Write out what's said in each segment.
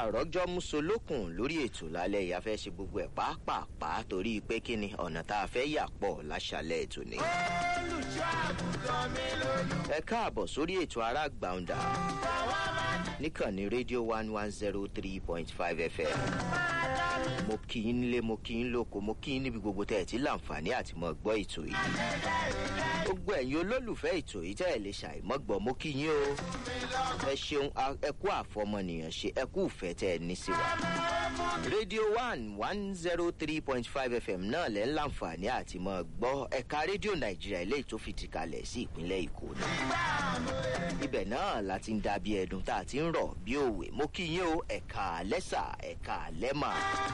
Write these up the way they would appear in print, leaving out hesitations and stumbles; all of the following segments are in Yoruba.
àrọ́jọ́ musolókun lórí ètò lálẹ́ yìí a fẹ́ ṣe gbogbo ẹ̀ pàápàá torí pé kí ni ọ̀nà tá a fẹ́ yà pọ̀ láṣálẹ̀ ètò ni. ẹ káàbọ̀ sórí ètò ará gbàǹdà níkànnì rédíò 103.5 FM. mo kí yín nílé mo kí yín lóko mo kí yín níbi gbogbo tẹ́ ẹ̀ tí láǹfààní àti mọ̀ gbọ́ ètò yìí. gbogbo ẹ̀yin olólùfẹ́ ètò yìí tẹ́ ẹ̀ lè ṣàìmọ́gbọ́ mo kí yín o. ẹ ṣeun ẹ kú àfọmọnìyàn ṣe ẹ kú ìfẹ́ tẹ́ ẹ ní sí wa. rédíò 103.5 FM náà lẹ́ ń láǹfààní àti mọ̀ gbọ́ ẹ̀ka rédíò nàìjíríà eléyìí tó fi ti kalẹ̀ sí ìpínlẹ̀ èkó náà. ibẹ̀ náà la ti ń dàbí ẹ̀dùn tá a ti ń rọ̀ bí òwe mo kí yín o ẹ̀ka lẹ́sà ẹ̀ka lẹ́mà.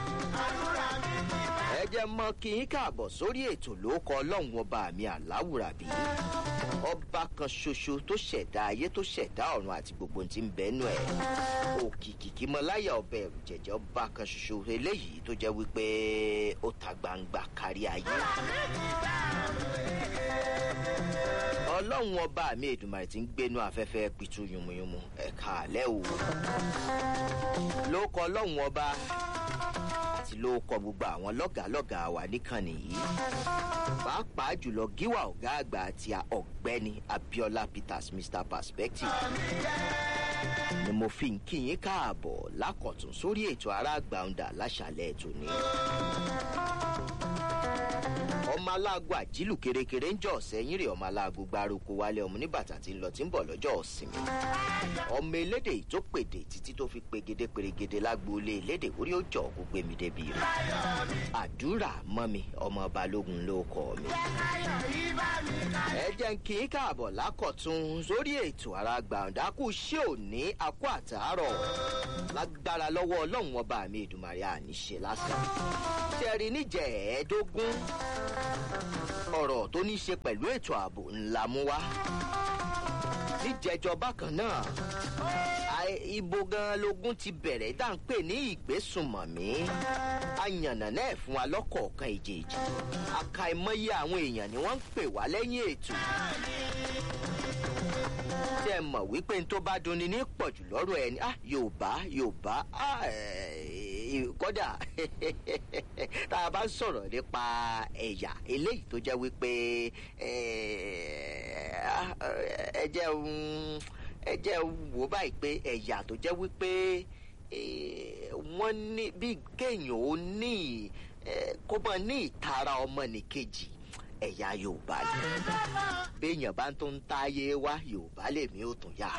ẹ jẹ́ mọ́ kí yín káàbọ̀ sórí ètò lóko ọlọ́run ọba mi àláwùrábí ọba kan ṣoṣo tó ṣẹ̀dá ayé tó ṣẹ̀dá ọ̀run àti gbogbo tí ń bẹ́nu ẹ̀ òkìkí kí mọ láyà ọbẹ̀ ẹ̀rù jẹ̀jẹ̀ ọba kan ṣoṣo eléyìí tó jẹ́ wípé ó ta gbangba kárí ayé. ọlọ́run ọba mi èdùmàrè tí ń gbénú afẹ́fẹ́ pitú yùmùyùmù ẹ̀ka àlẹ́ o lóko ọlọ́run ọba àti lóko gbogbo àwọn lọ́gàálọ́gàá wà níkànnì yìí pàápàá jùlọ gíwà ọ̀gá àgbà àti ọ̀gbẹ́ni abiola peters mr perspective ni mo fi ń kí yín káàbọ̀ lákọ̀tún sórí ètò ará gbàǹdà láṣàlẹ̀ ètò ni. ọmọ aláàgọ àjílù kérékéré ń jọ ọ̀sẹ̀yìn rè ọmọ aláàgọ gbárùkù wálé ọmọ oníbàtà tí ń lọ tí ń bọ̀ lọ́jọ́ ọ̀sìnmi. ọmọ elédè tó pèdè títí tó fi pegede pèrègede lágbóolé elédè orí ó jọ kó gbé mi débi rẹ̀. àdúrà mọ́ mi ọmọ balógun ló kọ́ mi. ẹ jẹ́ ń kí káàbọ̀ lákọ̀tún sórí ètò ará gbàǹdà kù ṣé òní akú àtàárọ̀ lágbára lọ́wọ́ ọlọ́run ọba mi èdùmàrè àníṣe lásán. tẹ̀rí níjẹ̀ ẹ̀ẹ́dógún ọ̀rọ̀ tó ní ṣe pẹ̀lú ètò ààbò ńlá mú wá. níjẹ̀jọ́ bákan náà ibo gan lógún ti bẹ̀rẹ̀ dá ń pè ní ìgbésùnmọ̀mí. ayànnà náà fún wa lọ́kọ̀ọ̀kan ìjèèjì. àkàìmọye àwọn èèyàn ni wọ́n ń pè wá lẹ́yìn ètò. tí ẹ mọ̀ wípé n tó bá dunni ní pọ̀jù lọ́rọ̀ ẹni yorùbá kódà tá a bá ń sọ̀rọ̀ nípa ẹ̀yà eléyìí tó jẹ́ wípé ẹ jẹ́ wò báyìí pé ẹ̀yà tó jẹ́ wípé wọ́n ní bí kéèyàn ó ní kó mọ̀ ní ìtara ọmọnìkejì ẹ̀yà yorùbá ni béèyàn bá tó ń táyé wá yorùbá lèmi ó tún yá.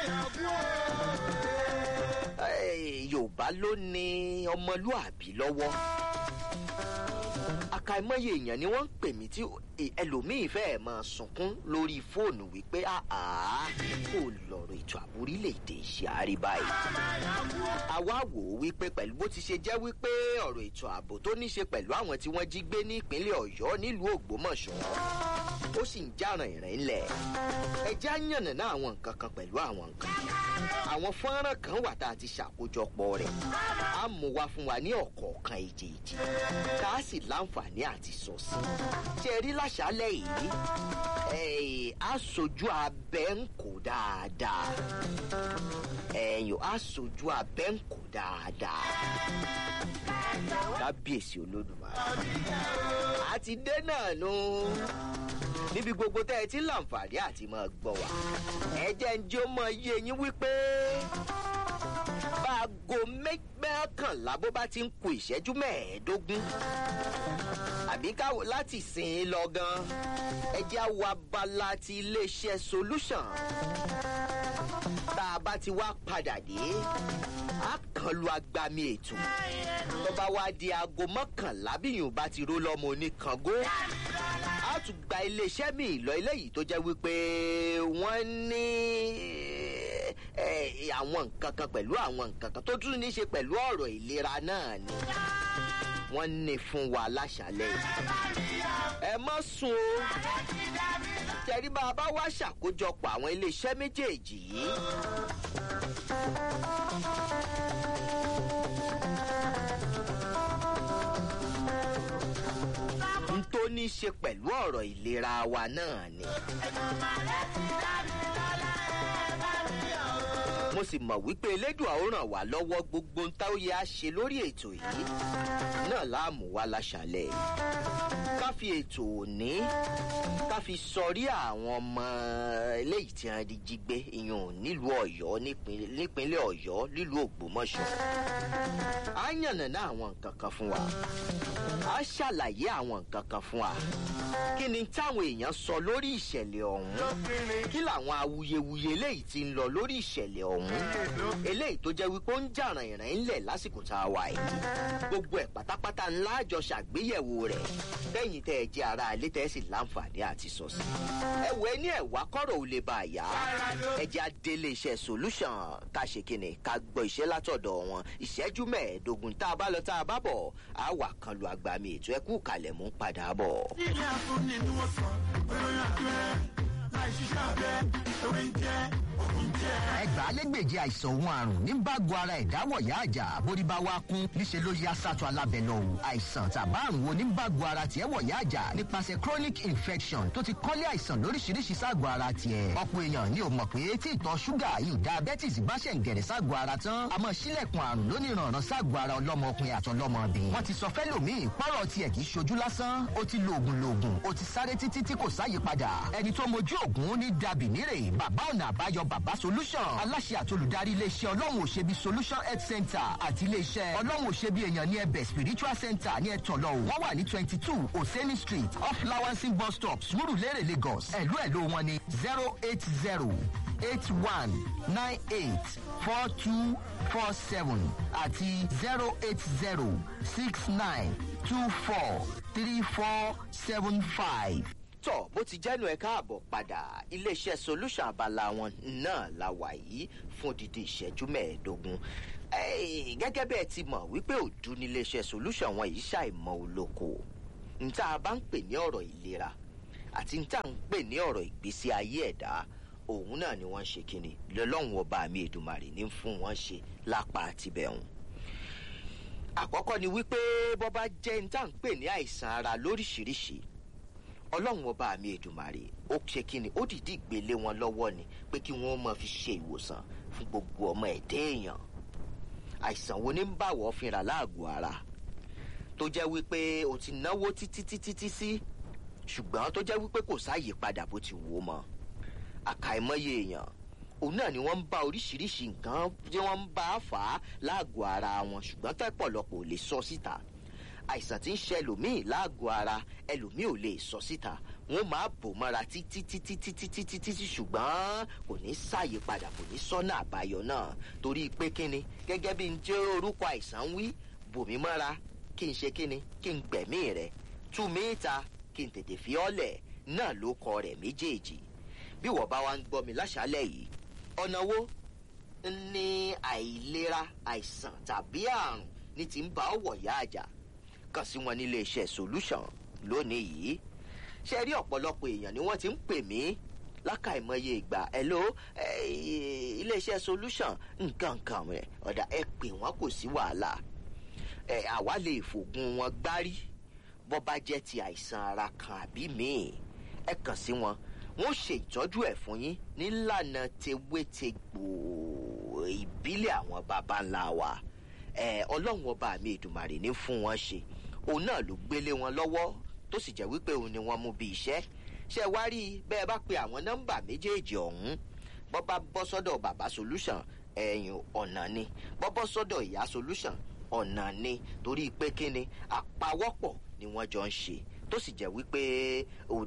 yorùbá ló ní ọmọlúàbí lọ́wọ́. àkàìmọye èèyàn ni wọ́n ń pè mí tí ẹlòmíì fẹ́ẹ̀ máa sunkún lórí fóònù wípé kò lọ̀rọ̀ ètò ààbò orílẹ̀-èdè ṣe àríbá yìí. àwa wò ó wípé pẹ̀lú bó ti ṣe jẹ́ wípé ọ̀rọ̀ ètò ààbò tó ní ṣe pẹ̀lú àwọn tí wọ́n jí gbé ní ìpínlẹ̀ ọ̀yọ́ nílùú ògbómọ̀ṣọ́ ó sì ń járàn ìrìn ńlẹ̀. ẹjẹ́ á yànnàná àwọn nǹkan kan pẹ̀lú àwọn nǹkan. àwọn fọ́nrán kan wà tá a ti ṣàkójọpọ̀ rẹ̀ á mú wa fún wa ní ọ̀kọ̀ọ̀kan èjèèjì ká a sì láǹfààní àti sọ sí. ṣe rí láṣálẹ̀ yìí aṣojú abẹ́ ń kó dáadáa. aṣojú abẹ́ ń kó dáadáa. kábíyèsí olódùmarè. àti dé náà nù. níbi gbogbo tẹ́ ẹ ti láǹfààní àti máa gbọ́ wa. ẹ jẹ́ ń jẹ́ ọmọ iye yín wípé báago mẹ́kànlá bó bá ti ń ku ìṣẹ́jú mẹ́ẹ̀ẹ́dógún àbí káwọ láti sìn ín lọ gan ẹ jẹ́ àwọ̀ abala ti iléeṣẹ́ solution. tá a bá ti wá padà dé a kàn lu agbami ètò tó bá wá di aago mọ́kànlá bí yòó bá ti ró lọ́mọ oníkangó a tún gba iléeṣẹ́ míì lọ eléyìí tó jẹ́ wípé wọ́n ní àwọn nǹkan kan pẹ̀lú àwọn nǹkan kan tó tún ní ṣe pẹ̀lú ọ̀rọ̀ ìlera náà ni wọ́n ní fún wa láṣálẹ̀ yìí. ẹ má sùn o tẹ̀rí bá a bá wá ṣàkójọpọ̀ àwọn iléeṣẹ́ méjèèjì yìí. n tó ní ṣe pẹ̀lú ọ̀rọ̀ ìlera wa náà ni. mo sì mọ̀ wípé elédùà ó ràn wá lọ́wọ́ gbogbo ń tá ó yẹ á ṣe lórí ètò yìí náà láàmú wá láṣàlẹ̀ ká fi ètò òní ká fi sọrí àwọn ọmọ eléyìí tí wọ́n di jí gbé ìyún nílùú Ọ̀yọ́ nípínlẹ̀ Ọ̀yọ́ nílùú Ògbómọ̀ṣọ́ á yànnàná àwọn nǹkan kan fún wa á ṣàlàyé àwọn nǹkan kan fún wa kí ni táwọn èèyàn sọ lórí ìṣẹ̀lẹ̀ ọ̀hún kí làwọn awuyewuye eléyìí tí ń lọ lórí ìṣẹ̀lẹ̀ ọ̀hún eléyìí tó jẹ́ wípé ó ń jà ràìnràìn ńlẹ̀ lásìkò tá a wà yìí gbogbo ẹ̀ pátápátá ńlá àjọ ṣàgbéyẹ̀wò rẹ̀ lẹ́yìn tẹ́ ẹ jẹ́ ara ilé tẹ́ ẹ sì láǹfààní àti sọ sí. ẹ wọ ẹ ní ẹ̀wá kọ́rọ̀ ò lè bá a yá ẹ jẹ́ adélé iṣẹ́ solution ká ṣe kíni ká gbọ́ iṣẹ́ látọ̀dọ̀ wọn ìṣẹ́jú mẹ́ẹ̀ẹ́dógún tá a bá lọ tá a bá bọ̀ á wà kan lu àgbàmì ètò ẹkú kalẹ̀ mú padà bọ̀. ilé àfúnni ni wọ́n sọ olóyún àgbẹ̀ láì ṣiṣẹ́ abẹ ewé ń jẹ́ òkun jẹ́. ẹgbàálẹ́gbèje àìsàn òun àrùn ní bágo ara ẹ̀dáwọ̀ yá àjà bórí bá wá kún níṣẹ́ ló yá sátọ̀ alábẹ́lẹ̀ o àìsàn tàbá àrùn wo ní bágo ara tiẹ̀ wọ̀ yá àjà nípasẹ̀ chronic infection tó ti kọ́lé àìsàn lóríṣiríṣi ságọ̀ ara tiẹ̀ ọ̀pọ̀ èèyàn ni ò mọ̀ pé tí ìtọ̀ ṣúgà yìí diabetes bá ṣẹ̀ ń gẹ̀rẹ̀ ságọ̀ ara tán a máa ṣílẹ̀kùn àrùn lóníranran ságọ̀ ara ọlọ́mọkùnrin àtọlọ́mọbìnrin wọ́n ti sọ fẹ́lòmíì pọ́rọ̀ tiẹ̀ kì í ṣojú lásán ó ti lo oògùn ó ti sáré títí tí kò sáyé padà ẹni tó mojú ògùn ní dàbí nírè bàbá ọ̀nà àbáyọ bàbá solution aláṣẹ àtolùdarí iléeṣẹ́ ọlọ́run òṣèbí solution health center àti iléeṣẹ́ ọlọ́run òṣèbí èèyàn ní ẹbẹ̀ spiritual center ní ẹ̀tọ́lọ́ wọ́n wà ní 22 oseni street off lawansin bus stop Surulere Lagos ẹ̀lú wọn ní 08081984247 àti 08069243475. tọ́ bó ti jẹ́nu ẹ̀ káàbọ̀ padà iléeṣẹ́ solution abala wọn náà la wà yìí fún odidi ìṣẹ́jú mẹ́ẹ̀ẹ́dógún gẹ́gẹ́ bẹ́ẹ̀ ti mọ̀ wípé òdu ní iléeṣẹ́ solution wọn yìí ṣàìmọ̀ olóko níta bá ń pè ní ọ̀rọ̀ ìlera àti níta ń pè ní ọ̀rọ̀ ìgbésí ayé ẹ̀dá òun náà ni wọ́n ń ṣe kíni lọ́lọ́run ọba mi Èdùmàrè ní fún wọn ṣe lápá àtibẹ̀hùn àkọ́kọ́ ni wípé bọ́ bá jẹ́ níta ń pè ní àìsàn ara lóríṣiríṣi ọlọ́run ọba mi Èdùmàrè ó ṣe kíni ó dìídì gbélé wọn lọ́wọ́ ni pé kí wọ́n máa fi ṣe ìwòsàn fún gbogbo ọmọ ẹ̀dá èèyàn àìsàn wo ní ń bàwọ́ fínra láàgọ̀ ara tó jẹ́ wípé o ti náwó títí sí ṣùgbọ́n tó jẹ́ wípé kò sáàyè padà bó ti wò ó mọ́ àkàìmọye èèyàn òun náà ni wọ́n ń bá oríṣiríṣi nǹkan tí wọ́n ń bá fà á láàgọ̀ ara wọn ṣùgbọ́n tẹ́pọ̀lọpọ̀ ò lè sọ síta àìsàn tí ń ṣe ẹlòmíì láàgọ̀ ara ẹlòmíì ò lè sọ síta wọn máa bò mọ́ra títí ṣùgbọ́n kò ní sáàyè padà kò ní sọ́nà àbáyọ náà torí pé kíni gẹ́gẹ́ bí n jẹ́ orúkọ àìsàn wí bò mí mọ́ra kí n ṣe kíni kí n gbẹ̀mí rẹ̀ tú mi ta kí n tètè fi ọ́lẹ̀ náà ló kọ rẹ̀ méjèèjì bí wọ́n bá wá ń gbọ́ mi láṣálẹ̀ yìí ọ̀nà wo ní àìlera àìsàn tàbí àrùn ní ti ń bá ọ̀wọ̀ yá àjà kàn sí wọn nílé iṣẹ́ solution lónìí yìí ṣe rí ọ̀pọ̀lọpọ̀ èèyàn ni wọ́n ti ń pè mí lákàìmọye ìgbà hello ilé iṣẹ́ solution nǹkan rẹ̀ ọ̀dà ẹ pè wọ́n kò sí wàhálà àwa lè fògùn wọn gbárí bó bá jẹ́ ti àìsàn ara kan àbí míì ẹ kàn sí wọn wọ́n ṣe ìtọ́jú ẹ̀ fún yín nílànà tewétegbò ìbílẹ̀ àwọn baba ńlá wa ọlọ́run ọba mi Èdùmàrè ní fún wọn ṣe òun náà ló gbélé wọn lọ́wọ́ tó sì jẹ́ wípé òun ni wọ́n mú bí iṣẹ́ ṣe wá rí bẹ́ẹ̀ bá pe àwọn nọ́mbà méjèèjì ọ̀hún bọ́ bá bọ́ sọ́dọ̀ bàbá solution ẹ̀yìn ọ̀nà ni bọ́ bọ́ sọ́dọ̀ ìyá solution ọ̀nà ni torí pé kíni àpawọ́pọ̀ ni wọ́n jọ ń ṣe tó sì jẹ́ wípé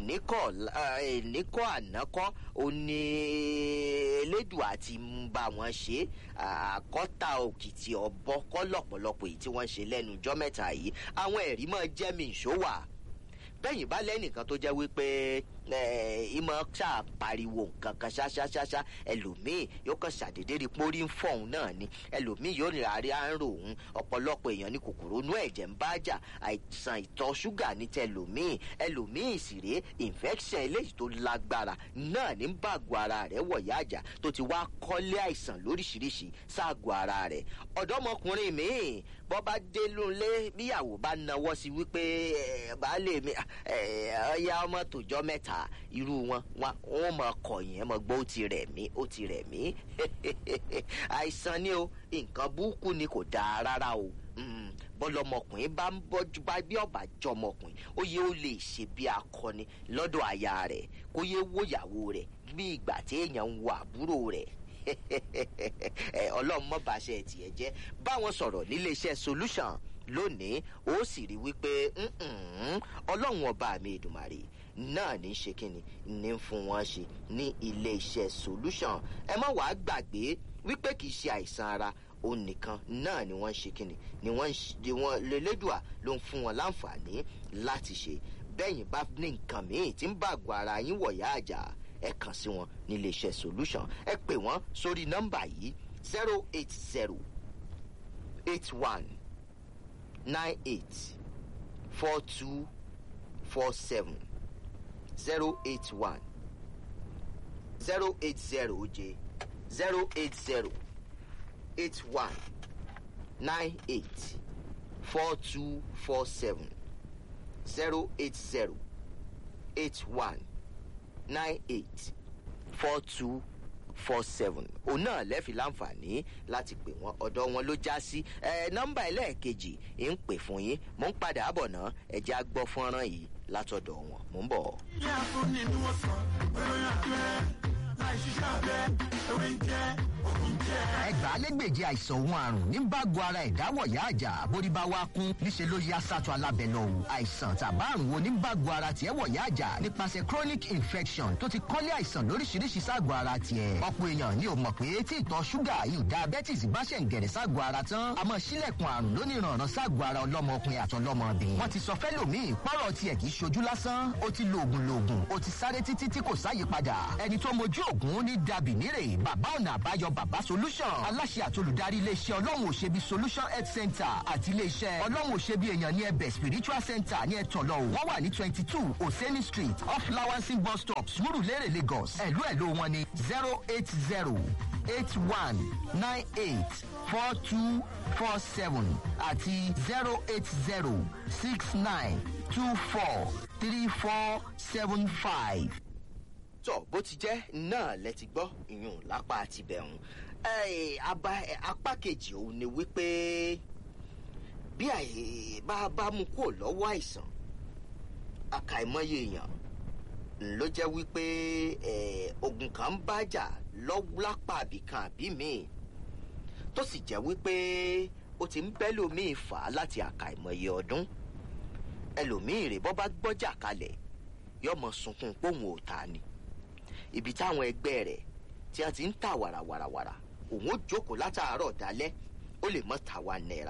òníkọ́ ànákọ́ òní elédùà ti ń bá wọn ṣe àkọ́ta òkìtì ọ̀bọ kọ́ lọ́pọ̀lọpọ̀ èyí tí wọ́n ṣe lẹ́nu ọjọ́ mẹ́ta yìí àwọn ẹ̀rí máa jẹ́ mi ìṣówà bẹ́yìn bá lẹ́nìkan tó jẹ́ wípé ìmọ̀ ṣáà pariwo nǹkan kan ṣáṣáṣáṣá ẹlòmíì yóò kàn ṣàdédé rí pórí ń fọ̀hún náà ni ẹlòmíì yóò ní àárẹ̀ à ń rò òun ọ̀pọ̀lọpọ̀ èèyàn ní kòkòrò inú ẹ̀jẹ̀ ń bá jà àìsàn ìtọ̀ ṣúgà ní tẹlòmíì ẹlòmíì sì rèé infection eléyìí tó lágbára náà ní bàgọ́ ara rẹ̀ wọ̀yá àjà tó ti wá kọ́lé àìsàn lóríṣiríṣi ságọ́ ara rẹ̀ ọ̀dọ́mọkùnrin míì bọ́ bá dé lónlé bíyàwó bá nawọ́ sí wípé baálé mi ọ̀ya ọmọ tòjọ́ mẹ́ta irú wọn mọ kọ̀yìn ẹ mọ gbọ́ ó ti rẹ̀ mí àìsàn ni o nǹkan burúkú ni kò dáa rárá o bọ́lọ́mọkùnrin bá ń bọ́jú bá bí ọ̀bà jọmọkùnrin ó yẹ ó lè ṣe bí akọni lọ́dọ̀ aya rẹ̀ kó yẹ wòyàwó rẹ̀ bí ìgbà tí èèyàn ń wo àbúrò rẹ̀ ọlọ́run mọ́ bàṣẹ tiẹ̀ jẹ́ báwọn sọ̀rọ̀ níléeṣẹ́ solution lónìí ó sì rí wípé ọlọ́run ọba mi Èdùmàrè náà ní ṣe kíni ní fún wọn ṣe ní iléeṣẹ́ solution ẹ má wàá gbàgbé wípé kì í ṣe àìsàn ara òun nìkan náà ni wọ́n ń ṣe kíni ni wọ́n lélẹ́dùà ló ń fún wọn láǹfààní láti ṣe bẹ́yìn bá ní nǹkan míì tí ń bàgọ́ ara yín wọ̀yá àjà ẹ kàn sí wọn nílé iṣẹ́ solution ẹ pè wọ́n sórí nọ́mbà yìí 08081984247 08081984247 òun náà lẹ́fì láǹfààní láti pè wọ́n ọ̀dọ̀ wọn ló já sí nọ́mbà ẹlẹ́ẹ̀kejì ń pè fún yín mò ń padà bọ̀ ná ẹ̀jẹ̀ á gbọ́ fọ́nrán yìí látọ̀dọ̀ wọn mò ń bọ̀. Ilé àfúnni ni wọ́n sọ, ìròyìn àpẹẹrẹ láì ṣiṣẹ́ abẹ, ewé ń jẹ́, òkú ń jẹ́. ẹgbàálẹ́gbèje àìsàn òun àrùn ní bágo ara ìdáwọ̀yá àjà bórí bá wá kún níṣẹ́ ló yá sátọ̀ alábẹ́lẹ̀ o àìsàn tàbá àrùn wo ní bágo ara tiẹ̀ wọ̀yá àjà nípasẹ̀ chronic infection tó ti kọ́lé àìsàn lóríṣiríṣi ságọ̀ ara tiẹ̀ ọ̀pọ̀ èèyàn ni ò mọ̀ pé tí ìtọ̀ ṣúgà yìí diabetes bá ṣẹ̀ ń gẹ̀rẹ̀ ságọ̀ ara tán àmọ́ sílẹ̀kùn àrùn lóníranran ságọ̀ ara ọlọ́mọkùnrin àtọlọ́mọbìnrin wọ́n ti sọ fẹ́lòmíì pọ́rọ̀ tiẹ̀ kì í ṣojú lásán ó ti lo oògùn ó ti sáré títí tí kò sáyípadà ẹni tó mojú oògùn ní dàbí nírè bàbá ọ̀nà àbáyọ bàbá solution aláṣẹ àtolùdarí iléeṣẹ́ ọlọ́run òṣèbí solution health center àti iléeṣẹ́ ọlọ́run òṣèbí èèyàn ní ẹbẹ̀ spiritual center ní ẹ̀tọ́lọ́ wọ́n wà ní 22 oseni street off lawansin bus stop surulere lagos ẹ̀lú wọn ní 08081984247 àti 08069243475. tọ́ bó ti jẹ́ náà lẹ ti gbọ́ ìyún lápá àti bẹ̀rùn apá kejì òun ni wípé bí bá mú kúrò lọ́wọ́ àìsàn àkàìmọye èèyàn ló jẹ́ wípé ogun kan ń bájà lápá àbìkan àbí míì tó sì jẹ́ wípé ó ti ń bẹ́lòmíì fà á láti àkàìmọye ọdún ẹlòmíì rè bọ́ bá gbọ́jà kalẹ̀ yọmọ sunkún póhùn òta ni ibi táwọn ẹgbẹ́ rẹ̀ tí a ti ń tà wàràwàràwàrà òun ó jókòó látàárọ̀ dálẹ́ ó lè mọ́ tàwa náírà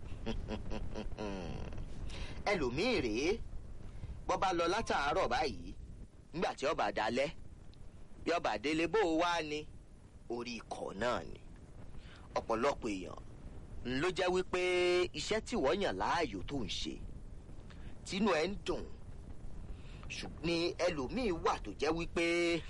ẹlòmíì rèé bọ́ bá lọ látàárọ̀ báyìí nígbà tí ọba dálẹ́ bí ọba délé bó wá ní orí ikọ̀ náà ni ọ̀pọ̀lọpọ̀ èèyàn ló jẹ́ wípé iṣẹ́ tí wọ́n yàn láàyò tó ń ṣe tínú ẹ̀ ń dùn ṣùgbọ́n ní ẹlòmíì wà tó jẹ́ wípé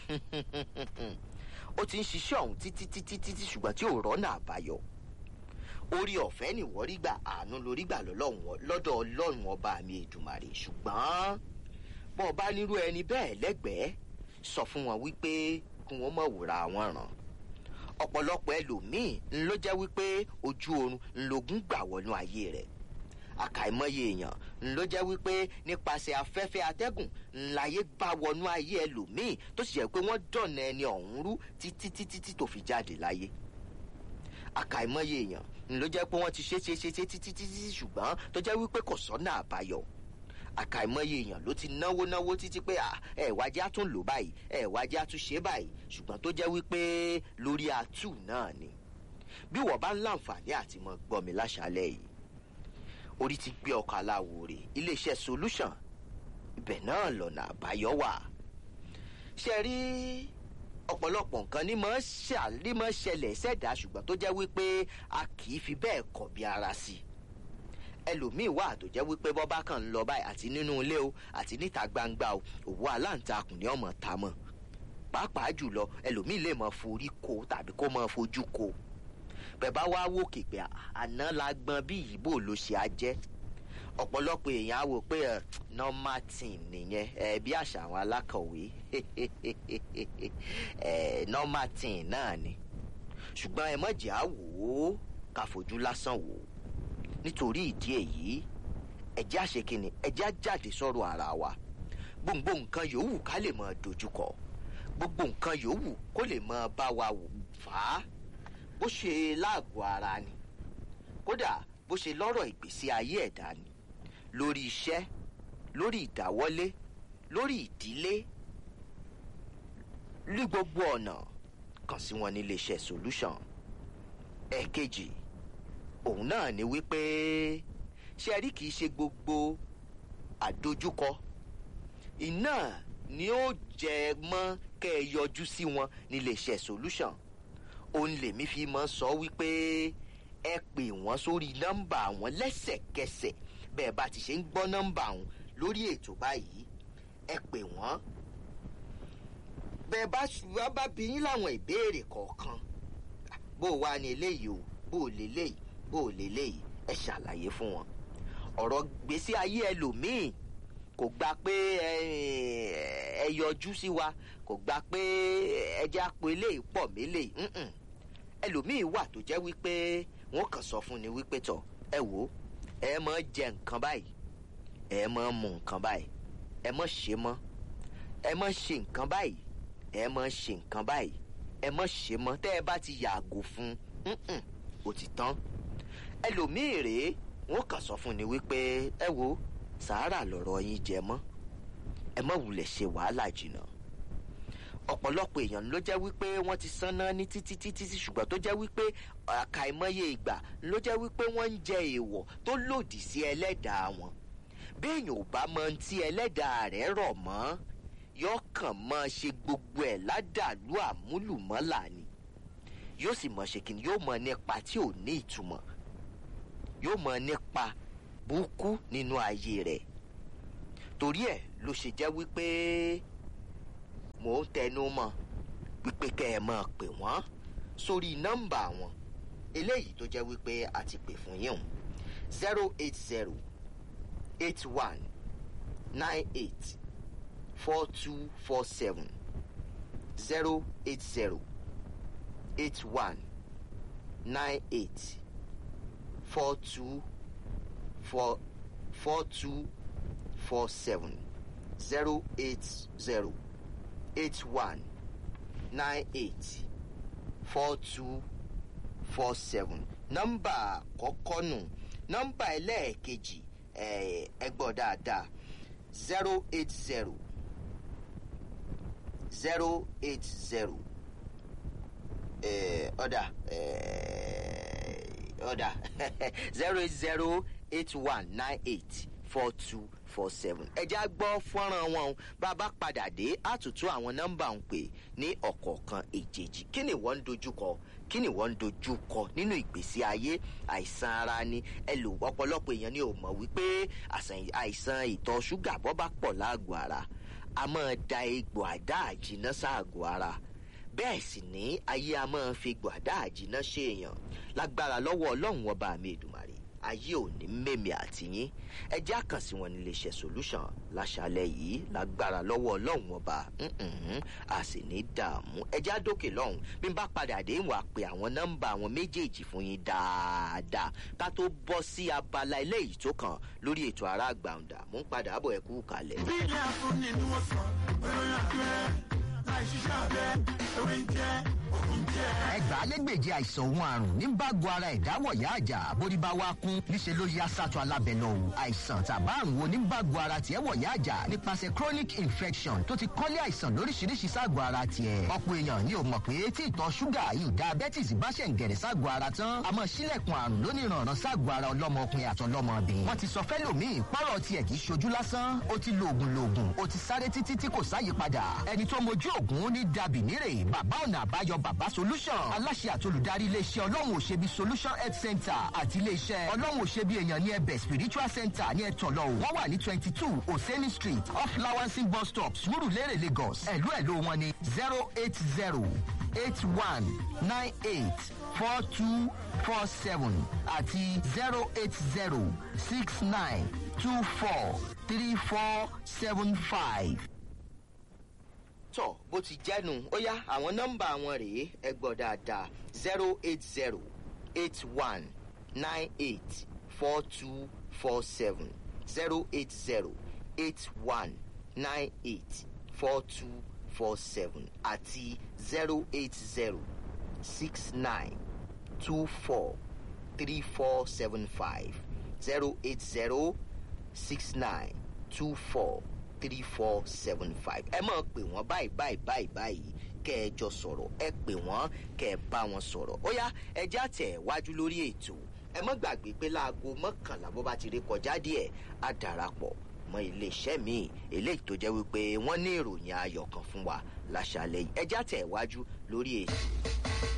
ó ti ń ṣiṣẹ́ ọ̀hún títí ṣùgbọ́n tí ò rọ́nà àbáyọ orí ọ̀fẹ́ nìwọ́ rí gbà àánú lórí gbà lọ́dọ̀ ọlọ́run ọba mi Èdùmàrè ṣùgbọ́n bọ́ ọba nírú ẹni bẹ́ẹ̀ lẹ́gbẹ̀ẹ́ sọ fún wọn wípé kí wọ́n mọ̀ wòra wọn ràn ọ̀pọ̀lọpọ̀ ẹlòmíì ló jẹ́ wípé ojú oorun ńlọgún gbà wọnú ayé rẹ̀ àkàìmọye èèyàn ló jẹ́ wípé nípasẹ̀ afẹ́fẹ́ atẹ́gùn ńláyé bá wọnú ayé ẹlòmíì tó sì jẹ́ pé wọ́n dọ̀nà ẹni ọ̀hún rú títí tó fi jáde láyé àkàìmọye èèyàn ló jẹ́ pé wọ́n ti ṣe títí ṣùgbọ́n tó jẹ́ wípé kò sọ́nà àbáyọ àkàìmọye èèyàn ló ti náwó títí pé ẹ̀wájẹ́ á tún lò báyìí ẹ̀wájẹ́ á tún ṣe báyìí ṣùgbọ́n tó jẹ́ wípé lórí àtù náà ni bí wọ́n bá ń láǹfààní àti mọ gbọ́ mi láṣálẹ́ yìí orí ti gbé ọkọ̀ aláwo rè iléeṣẹ́ solution ibẹ̀ náà lọ́nà àbáyọ wà ṣe rí ọ̀pọ̀lọpọ̀ nǹkan ní mọ́ ṣẹlẹ̀ ṣẹ̀dá ṣùgbọ́n tó jẹ́ wípé a kì í fi bẹ́ẹ̀ kọ̀ bí ara sí ẹlòmíì wà tó jẹ́ wípé bọ́ bá kàn ń lọ báyìí àti nínú ilé o àti níta gbangba o òwò aláǹtakùn ní ọmọ ta mọ́ pàápàá jùlọ ẹlòmíì lè mọ forí ko tàbí kó mọ fojú ko bẹ́ẹ̀ bá wá wòkè pé àná la gbọ́n bí ìyíbò ló ṣe á jẹ́ ọ̀pọ̀lọpọ̀ èèyàn á wò pé normal thing nìyẹn bí àṣà àwọn alákọ̀wé normal thing náà ni ṣùgbọ́n ẹ má jẹ́ á wò ó ká fojú lásán wò ó nítorí ìdí èyí ẹjẹ́ àṣekínni ẹjẹ́ àjáde sọ̀rọ̀ ara wa gbogbo nǹkan yòówù ká lè máa dojúkọ gbogbo nǹkan yòówù kó lè máa bá wa fà á bó ṣe láàgọ̀ ara ni kódà bó ṣe lọ́rọ̀ ìgbésí ayé ẹ̀dá ni lórí iṣẹ́ lórí ìdáwọ́lé lórí ìdílé ní gbogbo ọ̀nà kàn sí wọn ní iléeṣẹ́ solution. ẹ̀kejì òun náà ni wípé ṣe rí kìí ṣe gbogbo àdojúkọ iná ni ó jẹ mọ́ kẹ́ ẹ yọjú sí wọn ní iléeṣẹ́ solution. òun lèmi fi mọ́ sọ wípé ẹ pè wọ́n sórí nọ́mbà wọn lẹ́sẹ̀kẹsẹ̀ bẹ́ẹ̀ bá ti ṣe ń gbọ́ nọ́mbà wọn lórí ètò báyìí ẹ pè wọ́n bẹ́ẹ̀ bá bí yín láwọn ìbéèrè kọ̀ọ̀kan bó wà ní eléyìí o bó lélẹ́yìí bó lélẹ́yìí ẹ ṣàlàyé fún wọn ọ̀rọ̀ gbèsè ayé ẹlòmíì kò gba pé ẹ yọjú sí wa kò gba pé ẹ jẹ́ àpò eléyìí pọ̀ mélèyìí ẹlòmíì wà tó jẹ́ wípé wọ́n kàn sọ fún ni wípé tọ̀ ẹ wò ó ẹ máa jẹ nǹkan báyìí ẹ máa mu nǹkan báyìí ẹ máa ṣe mọ́ ẹ máa ṣe nǹkan báyìí ẹ máa ṣe nǹkan báyìí ẹ máa ṣe mọ́ tẹ́ ẹ bá ti yàgò fún ó ti tán ẹlòmíì rèé wọ́n kàn sọ fún ni wípé ẹ wò ó sàárà lọ̀rọ̀ yín jẹ mọ́ ẹ má wulẹ̀ ṣe wàhálà jìnnà ọ̀pọ̀lọpọ̀ èèyàn ló jẹ́ wípé wọ́n ti sanná ní títí ṣùgbọ́n tó jẹ́ wípé àkàìmọye ìgbà ló jẹ́ wípé wọ́n ń jẹ èèwọ̀ tó lòdì sí ẹlẹ́dàá wọn béèyàn ò bá mọ tí ẹlẹ́dàá rẹ̀ rọ̀ mọ́ yóò kàn mọ́ ṣe gbogbo ẹ̀ ládàlú àmúlùmọ́là ni yóò sì mọ̀ ṣe kí ni yóò mọ̀ nípa tí ò ní ìtumọ̀ yóò mọ̀ nípa burúkú nínú ayé rẹ̀ torí ẹ̀ ló ṣe jẹ́ wípé mò ń tẹnu mọ́ wípé kẹ́ ẹ máa pè wọ́n sórí nọ́mbà wọn eléyìí tó jẹ́ wípé a ti pè fún yín 08081984247 08081984247 nọ́mbà àkọ́kọ́ nù nọ́mbà ẹlẹ́ẹ̀kejì ẹ gbọ́ dáadáa 080 08081984247 ẹjẹ́ á gbọ́ fọ́nrán wọn bàbá padà dé àtútù àwọn nọ́mbà ń pè ní ọ̀kọ̀ọ̀kan èjèèjì kí ni wọ́n ń dojúkọ kí ni wọ́n ń dojúkọ nínú ìgbésí ayé àìsàn ara ni ọ̀pọ̀lọpọ̀ èèyàn ni ò mọ̀ wípé àìsàn ìtọ̀ ṣúgà bọ́ bá pọ̀ láàgọ̀ ara a máa da egbò àdá àjìnà sáàgọ̀ ara bẹ́ẹ̀ sì ní ayé a máa fi egbò àdá àjìnà ṣe èèyàn lágbára lọ́wọ́ ọlọ́run ọba mi Èdùmàrè ayé ò ní mẹ́mí àtìyín ẹjẹ́ àkànṣe wọn nílé iṣẹ́ solution láṣálẹ̀ yìí lágbára lọ́wọ́ ọlọ́run ọba a sì ní dààmú ẹjẹ́ àdókè lọ́hùn bí n bá padà dé ìwà pé àwọn nọ́mbà àwọn méjèèjì fún yín dáadáa ká tó bọ́ sí abala eléyìí tó kàn lórí ètò Ará Gbàǹdà mú padà bọ̀ ẹ kú kalẹ̀. bí ilé àfúnni ni wọ́n sọ ìròyìn àgbẹ̀ láì ṣiṣẹ́ abẹ ewé ń jẹ́ òkú ń jẹ́. ẹgbàálẹ́gbèje àìsàn òun àrùn ní bágo ara ìdáwọ̀yá àjà bórí bá wá kún níṣẹ́ ló yá sátọ̀ alábẹ́lẹ̀ òun àìsàn tàbá àrùn wo ní bágo ara tiẹ̀ wọ̀yá àjà nípasẹ̀ chronic infection tó ti kọ́lé àìsàn lóríṣiríṣi ságọ̀ ara tiẹ̀ ọ̀pọ̀ èèyàn ni ò mọ̀ pé tí ìtọ̀ ṣúgà yìí diabetes bá ṣẹ̀ ń gẹ̀rẹ̀ ságọ̀ ara tán a máa ṣílẹ̀kùn àrùn lóníranran ságọ̀ ara ọlọ́mọkùnrin àtọlọ́mọbìnrin wọ́n ti sọ fẹ́lòmíì pọ́rọ̀ tiẹ̀ kì í ṣojú lásán ó ti lo oògùn ó ti sáré títí tí kò sáyípadà ẹni tó mojú oògùn ní dàbí nírè bàbá ọ̀nà àbáyọ bàbá solution aláṣẹ àtolùdarí iléeṣẹ́ ọlọ́run òṣèbí solution health center àti iléeṣẹ́ ọlọ́run òṣèbí èèyàn ní ẹbẹ̀ spiritual center ní ẹ̀tọ́lọ́ wọ́n wà ní 22 Oseni street off Lawansin bus stop Surulere Lagos ẹ̀lú wọn ní 080 08081984247 àti 08069243475. tọ́ bó ti jẹ́nu ó yá àwọn nọ́mbà wọn rèé ẹ gbọ́ dáadáa 08081984247 08081984247 àti 08069243475 08069243475 ẹ máa pè wọ́n báyìí kẹ́ ẹ jọ sọ̀rọ̀ ẹ pè wọ́n kẹ́ ẹ bá wọn sọ̀rọ̀ ó yá ẹ já tẹ̀ wájú lórí ètò ẹ má gbàgbé pé láago mọ́kànlá bó bá ti rí kọjá díẹ̀ á darapọ̀ mọ́ iléeṣẹ́ míì eléyìí tó jẹ́ wípé wọ́n ní ìròyìn ayọ̀ kan fún wa láṣálẹ́ yìí ẹ já tẹ̀ wájú lórí ètò.